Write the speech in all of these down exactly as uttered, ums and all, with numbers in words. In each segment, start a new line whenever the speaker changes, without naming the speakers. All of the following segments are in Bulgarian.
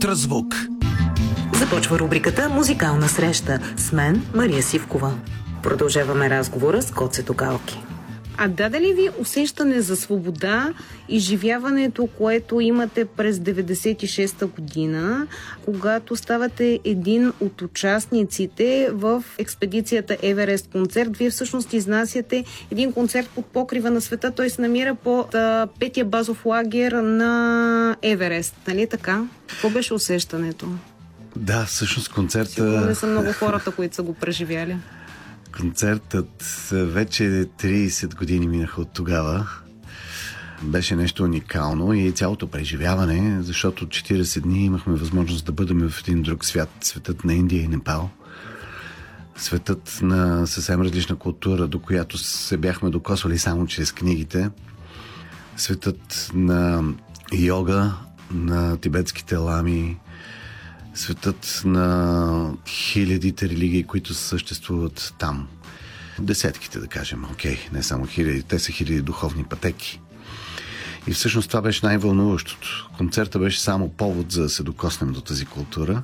Контразвук.
Започва рубриката «Музикална среща» с мен, Мария Сивкова. Продължаваме разговора с Гоце Тугалки.
А даде ли ви усещане за свобода изживяването, което имате през деветдесет и шеста година, когато ставате един от участниците в експедицията Еверест концерт? Вие всъщност изнасяте един концерт под покрива на света. Той се намира под а, петия базов лагер на Еверест. Нали така? Какво беше усещането?
Да, всъщност концерта...
Сигурно не са много хората, които са го преживяли.
Концертът вече трийсет години минаха от тогава. Беше нещо уникално и цялото преживяване, защото четирийсет дни имахме възможност да бъдем в един друг свят, светът на Индия и Непал. Светът на съвсем различна култура, до която се бяхме докосвали само чрез книгите. Светът на йога, на тибетските лами, светът на хилядите религии, които съществуват там. Десетките, да кажем, окей, не само хиляди, те са хиляди духовни пътеки. И всъщност това беше най-вълнуващото. Концерта беше само повод за да се докоснем до тази култура.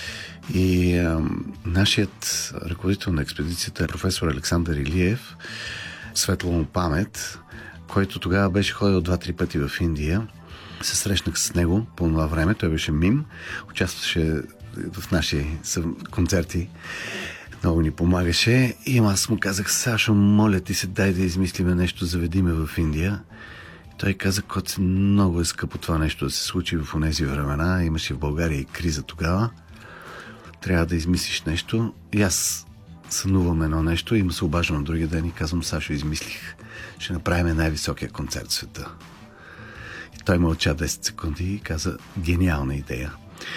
И е, нашият ръководител на експедицията е професор Александър Илиев, светла му памет, който тогава беше ходил два-три пъти в Индия. Се срещнах с него по това време. Той беше мим, участваше в наши концерти, много ни помагаше. И аз му казах: Сашо, моля ти се, дай да измислиме нещо, заведиме в Индия. И той каза: Коце, много е скъпо това нещо да се случи в онези времена. Имаше в България и криза тогава. Трябва да измислиш нещо. И аз сънувам едно нещо и му се обаждам на другия ден и казвам: Сашо, измислих. Ще направим най-високия концерт в света. Той мълча десет секунди и каза: гениална идея.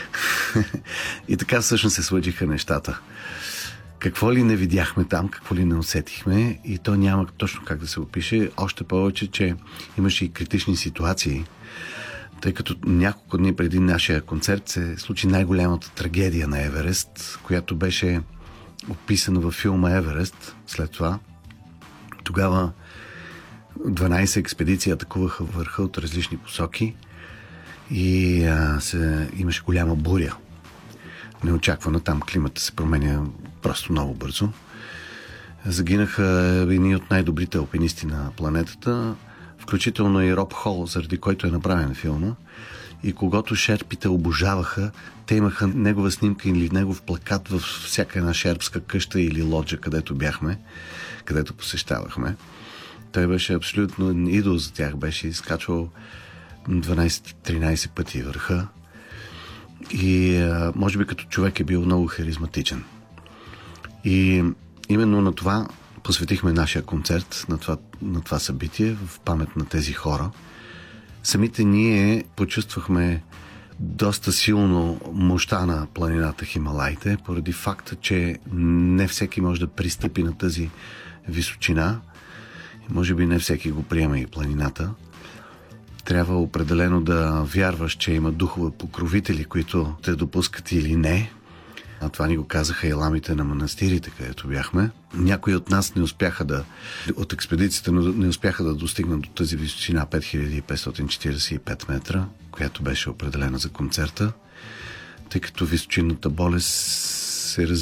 И така всъщност се случиха нещата. Какво ли не видяхме там, какво ли не усетихме, и то няма точно как да се опише. Още повече, че имаше и критични ситуации, тъй като няколко дни преди нашия концерт се случи най-голямата трагедия на Еверест, която беше описана във филма Еверест. След това тогава дванайсет експедиции атакуваха върха от различни посоки и а, се, имаше голяма буря. Неочаквано, там климата се променя просто много бързо. Загинаха едни от най-добрите алпинисти на планетата, включително и Роб Хол, заради който е направен филма. И когато шерпите обожаваха, те имаха негова снимка или негов плакат във всяка една шерпска къща или лоджа, където бяхме, където посещавахме. Той беше абсолютно идол за тях. Беше изкачвал дванайсет-тринайсет пъти върха. И а, може би като човек е бил много харизматичен. И именно на това посветихме нашия концерт, на това, на това събитие, в памет на тези хора. Самите ние почувствахме доста силно мощта на планината Хималайте, поради факта, че не всеки може да пристъпи на тази височина. Може би не всеки го приема и планината. Трябва определено да вярваш, че има духове покровители, които те допускат или не. А това ни го казаха и ламите на манастирите, където бяхме. Някои от нас не успяха да, от експедицията не успяха да достигнат до тази височина пет хиляди петстотин четирийсет и пет метра, която беше определена за концерта, тъй като височинната болест се развива